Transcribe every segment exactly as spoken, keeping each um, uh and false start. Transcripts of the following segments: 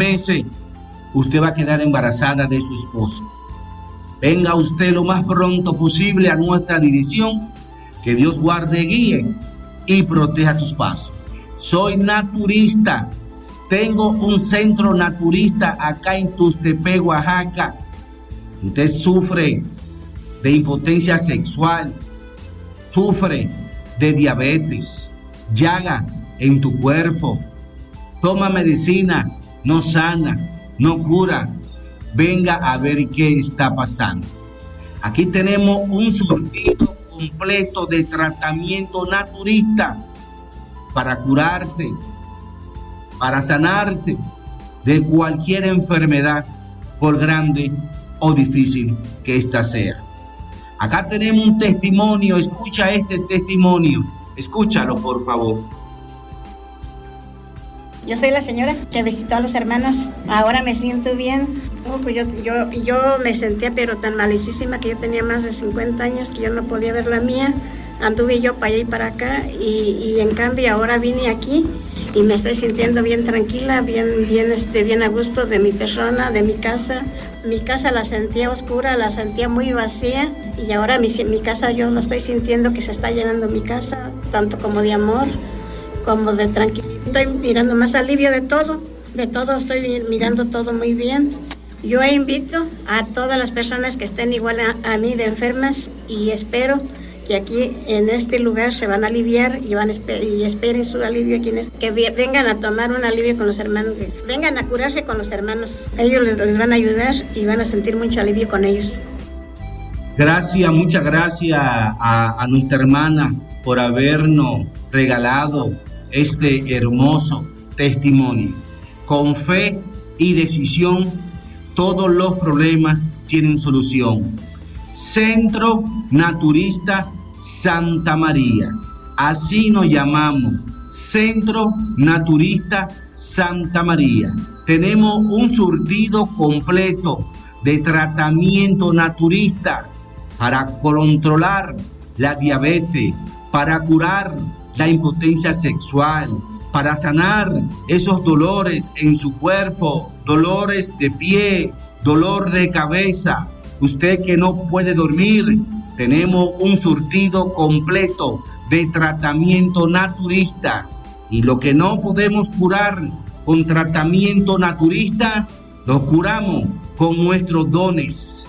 meses, usted va a quedar embarazada de su esposo. Venga usted lo más pronto posible a nuestra dirección. Que Dios guarde, guíe y proteja tus pasos. Soy naturista. Tengo un centro naturista acá en Tuxtepec, Oaxaca. Si usted sufre de impotencia sexual, sufre de diabetes, llaga en tu cuerpo, toma medicina, no sana, no cura, venga a ver qué está pasando. Aquí tenemos un surtido completo de tratamiento naturista para curarte, para sanarte de cualquier enfermedad, por grande o difícil que ésta sea. Acá tenemos un testimonio, escucha este testimonio, escúchalo por favor. Yo soy la señora que visitó a los hermanos. Ahora me siento bien. Pues yo, yo, yo me sentía pero tan malicísima que yo tenía más de cincuenta años que yo no podía ver la mía. Anduve yo para allá y para acá y, y en cambio ahora vine aquí y me estoy sintiendo bien tranquila, bien, bien, este, bien a gusto de mi persona, de mi casa. Mi casa la sentía oscura, la sentía muy vacía y ahora mi, mi casa yo lo estoy sintiendo que se está llenando mi casa, tanto como de amor como de tranquilidad. Estoy mirando más alivio de todo, de todo estoy mirando todo muy bien. Yo invito a todas las personas que estén igual a, a mí de enfermas y espero que aquí en este lugar se van a aliviar y, van a esper- y esperen su alivio aquí en este, que vengan a tomar un alivio con los hermanos, vengan a curarse con los hermanos. Ellos les, les van a ayudar y van a sentir mucho alivio con ellos. Gracias, muchas gracias a, a nuestra hermana por habernos regalado este hermoso testimonio. Con fe y decisión, todos los problemas tienen solución. Centro Naturista Santa María, así nos llamamos, Centro Naturista Santa María. Tenemos un surtido completo de tratamiento naturista para controlar la diabetes, para curar la impotencia sexual, para sanar esos dolores en su cuerpo, dolores de pie, dolor de cabeza. Usted que no puede dormir, tenemos un surtido completo de tratamiento naturista. Y lo que no podemos curar con tratamiento naturista, lo curamos con nuestros dones.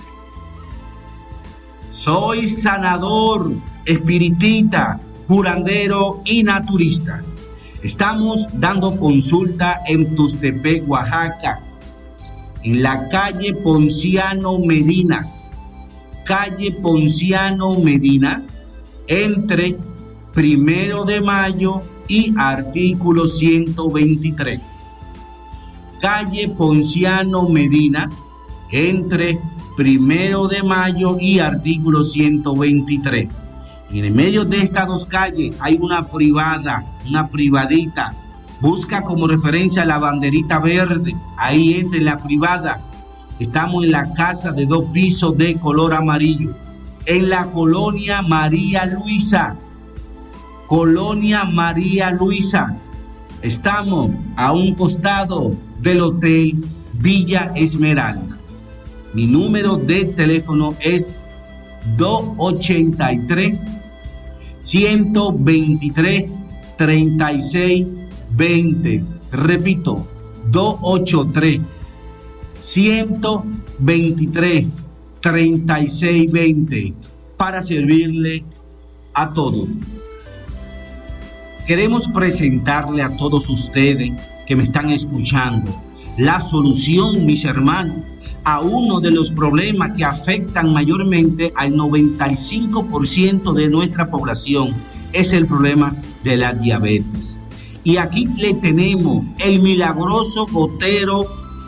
Soy sanador, espiritista, curandero y naturista. Estamos dando consulta en Tuxtepec, Oaxaca, en la calle Ponciano Medina, calle Ponciano Medina, entre Primero de Mayo y artículo ciento veintitrés. Calle Ponciano Medina, entre Primero de Mayo y artículo ciento veintitrés. Y en el medio de estas dos calles hay una privada, una privadita. Busca como referencia la banderita verde. Ahí entra en la privada. Estamos en la casa de dos pisos de color amarillo. En la colonia María Luisa. Colonia María Luisa. Estamos a un costado del Hotel Villa Esmeralda. Mi número de teléfono es dos ochenta y tres, ciento veintitrés, treinta y seis veinte. Repito, dos ochenta y tres, ciento veintitrés, treinta y seis veinte para servirle a todos. Queremos presentarle a todos ustedes que me están escuchando la solución, mis hermanos, a uno de los problemas que afectan mayormente al noventa y cinco por ciento de nuestra población. Es el problema de la diabetes. Y aquí le tenemos el milagroso gotero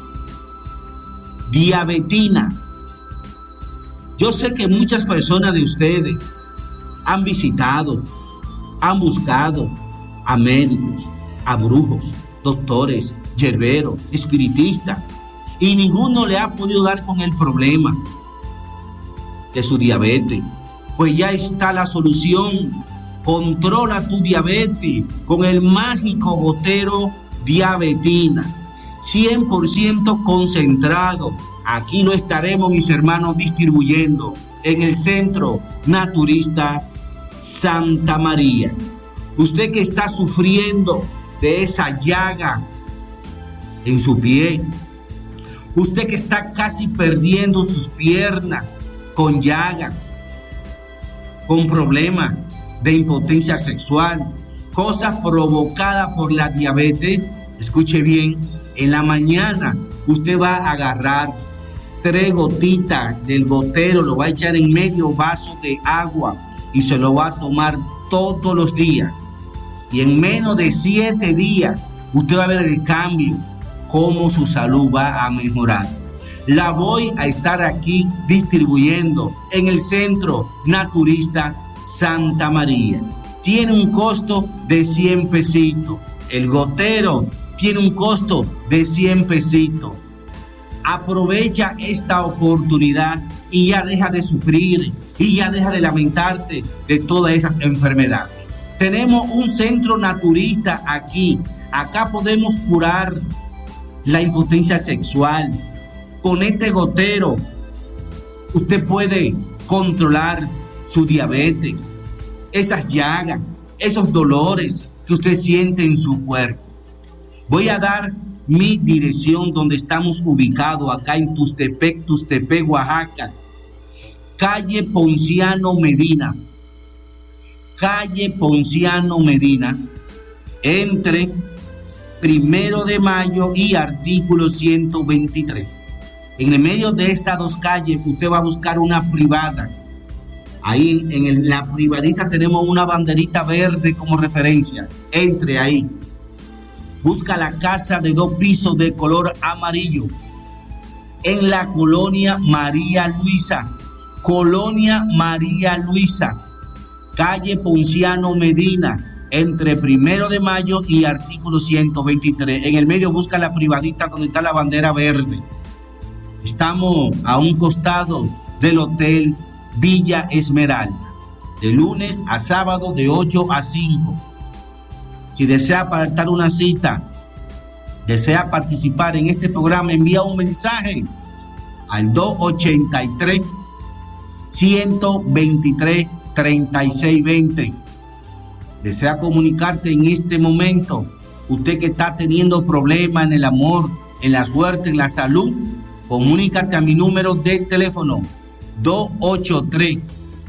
Diabetina. Yo sé que muchas personas de ustedes han visitado, han buscado a médicos, a brujos, doctores, yerberos, espiritistas, y ninguno le ha podido dar con el problema de su diabetes. Pues ya está la solución. Controla tu diabetes con el mágico gotero Diabetina. cien por ciento concentrado. Aquí lo estaremos, mis hermanos, distribuyendo en el Centro Naturista Santa María. Usted que está sufriendo de esa llaga en su pie, usted que está casi perdiendo sus piernas con llagas, con problemas de impotencia sexual, cosas provocadas por la diabetes, escuche bien, en la mañana usted va a agarrar tres gotitas del gotero, lo va a echar en medio vaso de agua y se lo va a tomar todos los días. Y en menos de siete días usted va a ver el cambio, cómo su salud va a mejorar. La voy a estar aquí distribuyendo en el Centro Naturista Santa María. Tiene un costo de cien pesitos. El gotero tiene un costo de cien pesitos. Aprovecha esta oportunidad y ya deja de sufrir y ya deja de lamentarte de todas esas enfermedades. Tenemos un centro naturista aquí. Acá podemos curar la impotencia sexual. Con este gotero usted puede controlar su diabetes, esas llagas, esos dolores que usted siente en su cuerpo. Voy a dar mi dirección donde estamos ubicados acá en Tustepec, Tustepec, Oaxaca. Calle Ponciano Medina. Calle Ponciano Medina. Entre Primero de Mayo y artículo ciento veintitrés. En el medio de estas dos calles usted va a buscar una privada. Ahí en el, la privadita tenemos una banderita verde como referencia. Entre ahí. Busca la casa de dos pisos de color amarillo. En la colonia María Luisa. Colonia María Luisa. Calle Ponciano Medina. Entre Primero de Mayo y artículo ciento veintitrés. En el medio busca la privadita donde está la bandera verde. Estamos a un costado del Hotel Villa Esmeralda. De lunes a sábado de ocho a cinco. Si desea apartar una cita, desea participar en este programa, envía un mensaje al dos ochenta y tres, ciento veintitrés, treinta y seis veinte. Desea comunicarte en este momento, usted que está teniendo problemas en el amor, en la suerte, en la salud, comunícate a mi número de teléfono dos ochenta y tres,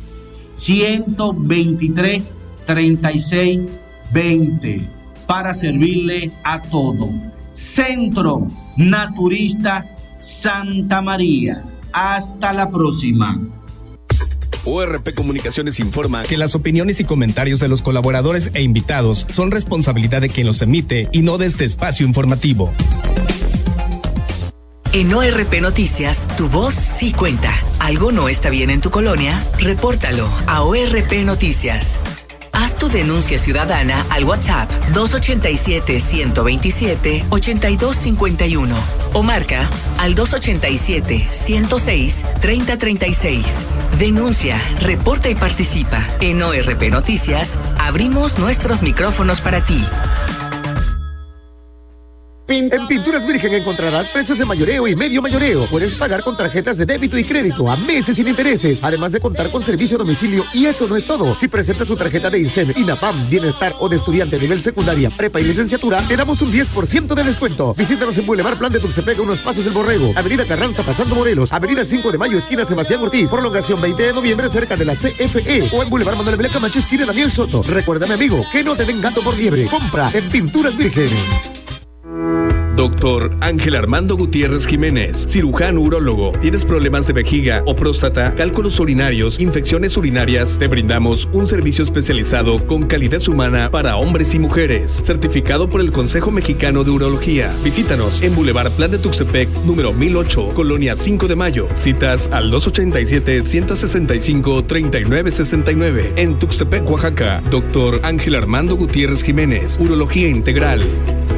ciento veintitrés, treinta y seis veinte para servirle a todo. Centro Naturista Santa María. Hasta la próxima. O R P Comunicaciones informa que las opiniones y comentarios de los colaboradores e invitados son responsabilidad de quien los emite y no de este espacio informativo. En O R P Noticias, tu voz sí cuenta. ¿Algo no está bien en tu colonia? Repórtalo a O R P Noticias. Haz tu denuncia ciudadana al WhatsApp dos ochenta y siete, ciento veintisiete, ochenta y dos cincuenta y uno o marca al dos ochenta y siete, ciento seis, treinta treinta y seis. Denuncia, reporta y participa. En O R P Noticias, abrimos nuestros micrófonos para ti. En Pinturas Virgen encontrarás precios de mayoreo y medio mayoreo. Puedes pagar con tarjetas de débito y crédito a meses sin intereses, además de contar con servicio a domicilio. Y eso no es todo. Si presentas tu tarjeta de INSEN, INAPAM, Bienestar o de estudiante nivel secundaria, prepa y licenciatura, te damos un diez por ciento de descuento. Visítanos en Boulevard Plan de Tuxtepec, unos pasos del Borrego, Avenida Carranza pasando Morelos, Avenida cinco de Mayo, esquina Sebastián Ortiz, prolongación veinte de noviembre cerca de la C F E, o en Boulevard Manuel Belén Camacho, esquina Daniel Soto. Recuérdame, amigo, que no te den gato por liebre. Compra en Pinturas Virgen. Doctor Ángel Armando Gutiérrez Jiménez, cirujano urólogo. ¿Tienes problemas de vejiga o próstata, cálculos urinarios, infecciones urinarias? Te brindamos un servicio especializado con calidez humana para hombres y mujeres, certificado por el Consejo Mexicano de Urología. Visítanos en Boulevard Plan de Tuxtepec, número mil ocho, Colonia cinco de Mayo. Citas al dos ochenta y siete, ciento sesenta y cinco, treinta y nueve sesenta y nueve. En Tuxtepec, Oaxaca, Doctor Ángel Armando Gutiérrez Jiménez, Urología Integral.